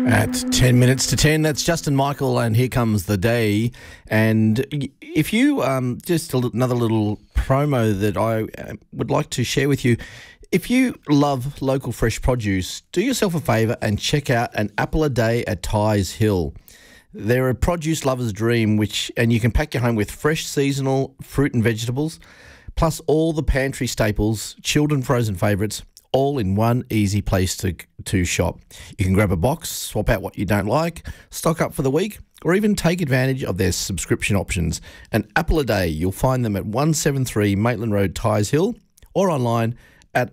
At 10 minutes to 10, that's Justin Michael, and Here Comes the Day. And if you, just another little promo that I would like to share with you. If you love local fresh produce, do yourself a favour and check out an apple a day at Tighes Hill. They're a produce lover's dream, and you can pack your home with fresh seasonal fruit and vegetables, plus all the pantry staples, chilled and frozen favourites, all in one easy place to shop. You can grab a box, swap out what you don't like, stock up for the week, or even take advantage of their subscription options. An apple a day, you'll find them at 173 Maitland Road, Tighes Hill, or online at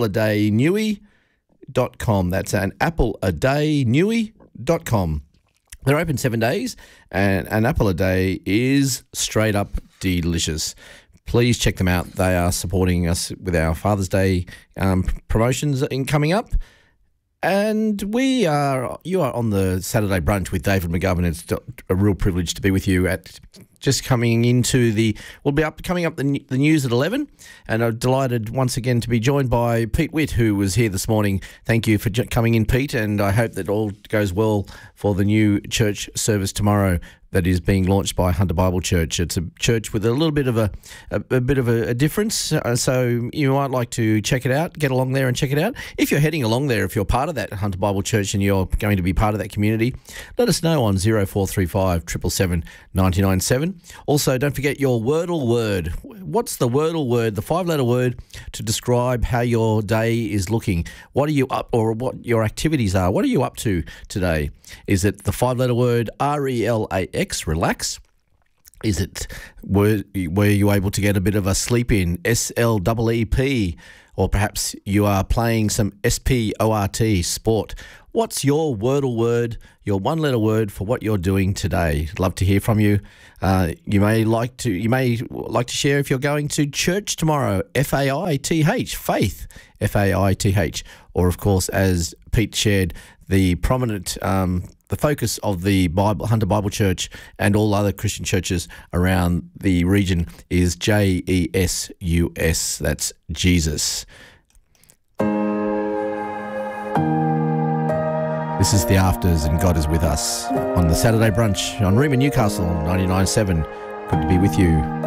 anappleadaynewy.com. That's anappleadaynewy.com. They're open 7 days, and an apple a day is straight up delicious. Please check them out. They are supporting us with our Father's Day promotions coming up. And you are on the Saturday brunch with David McGovern. It's a real privilege to be with you at just coming into we'll be coming up the news at 11, and I'm delighted once again to be joined by Pete Witt, who was here this morning. Thank you for coming in, Pete, and I hope that all goes well for the new church service tomorrow that is being launched by Hunter Bible Church. It's a church with a little bit of a difference, so you might like to check it out, get along there and check it out. If you're heading along there, if you're part of that Hunter Bible Church and you're going to be part of that community, let us know on 0435 777 997. Also, don't forget your Wordle word. What's the Wordle word, the 5-letter word, to describe how your day is looking? What are you up, or what your activities are? What are you up to today? Is it the 5-letter word RELAX, relax? Is it, were you able to get a bit of a sleep in, SLEEP? Or perhaps you are playing some SPORT, sport. What's your Wordle word, your 1-letter word for what you're doing today? Love to hear from you. You may like to share if you're going to church tomorrow, FAITH, faith, FAITH. Or, of course, as Pete shared, the prominent the focus of the Hunter Bible Church and all other Christian churches around the region is JESUS. That's Jesus. This is The Afters, and God is with us on the Saturday brunch on Rima Newcastle 99.7. Good to be with you.